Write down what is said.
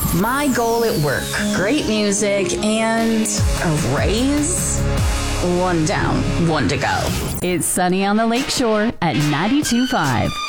My goal at work, great music and a raise. One down, one to go. It's Sunny on the Lakeshore at 92.5.